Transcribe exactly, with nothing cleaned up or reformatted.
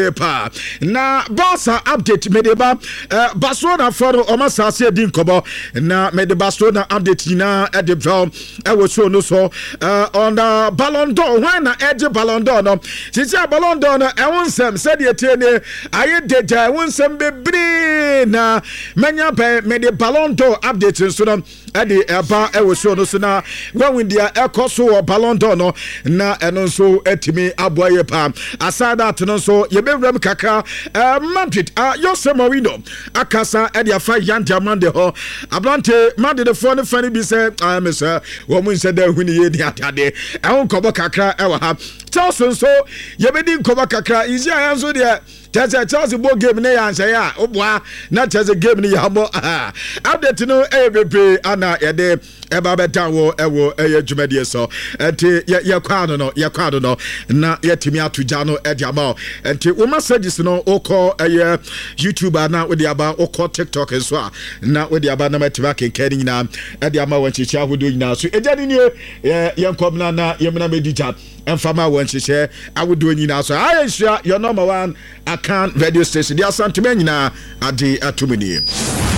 pa na Barca update medeba uh, Barcelona for Oma Sase din kobo na mede Barcelona update na edvel e wo so no so uh, on the Ballon d'Or when na edge Ballon d'Or no sisi Ballon d'Or no e wonsem said ye tie ne aye deja e wonsem bebre na menya pe mede Ballon d'Or update so no e de eba e wo so no so na when dia e koso Ballon d'Or no na eno so etimi aboye pa aside that no so ye Rem Kaka, uh, Madrid, uh, Jose Mourinho, Akasa, Edia Fai Yanta Mande ho, Ablante, Mande the phone, funny be said, I am sir, woman said that when he had that day, I won't cover Kaka, ever have. Charleston, so you didn't cover Kaka, is your answer there. Chelsea Chelsea ball game ne answer ya obwa na Chelsea game ne yamo ah update no e bebre ana ye de e ba betan wo e wo e ye dwumade so enti ye kwano no ye kwano no na ye timi atoja no e dia ma enti wo messages no okọ e ye YouTuber na we dia ba okọ TikTok so a na we dia ba na matiba kenkan nyina e dia ma wan chichi ahodo nyina so ejani ni ye ye nkomna na ye mena medija enfama wan chichi ahodo nyina so ayesua your number one account radio station dia santimen nyina ade atumini